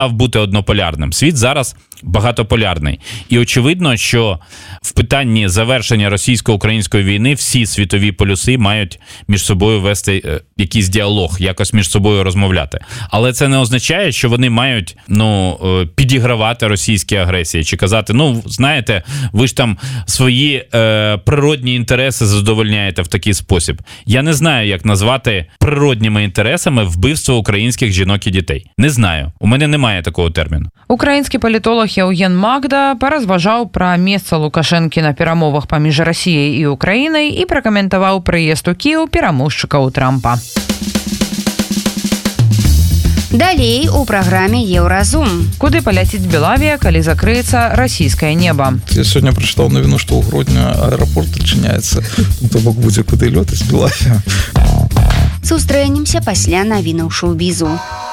бути однополярним. Світ зараз багатополярний. І очевидно, що в питанні завершення російсько-української війни всі світові полюси мають між собою вести якийсь діалог, якось між собою розмовляти. Але це не означає, що вони мають підігравати російській агресії, чи казати, знаєте, ви ж там свої природні інтереси задовольняєте в такий спосіб. Я не знаю, як назвати природніми інтересами вбивство українських жінок і дітей. Не знаю. У мене немає такого терміну. Украінскі палітолог Євген Магда паразважаў пра месца Лукашэнкі на перамовах паміж Расіяй і Украінай і пракаментаваў прыезд у Кіеў перамоўшчыкаў Трампа. Далей у праграме Еўразум. Куды паляціць Белавія, калі закрыецца расійскае неба? Я сёння прачытаў навіну, што ў Гродні аэрапорт адчыняецца. То бок будзе куды лётаць Белавія. Сустрэнемся пасля навінаў шоу-бізу.